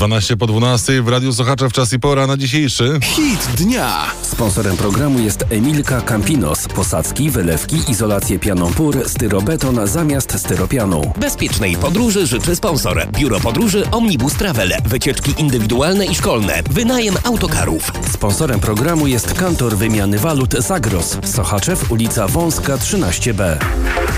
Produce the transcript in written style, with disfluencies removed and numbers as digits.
12 po 12 w Radiu Sochaczew czas i pora na dzisiejszy Hit dnia. Sponsorem programu jest Emilka Campinos. Posadzki, wylewki, izolację pianą PUR, styrobeton zamiast styropianu. Bezpiecznej podróży życzy sponsor. Biuro Podróży Omnibus Travel. Wycieczki indywidualne i szkolne. Wynajem autokarów. Sponsorem programu jest Kantor Wymiany Walut Zagros. Sochaczew, ulica Wąska 13B.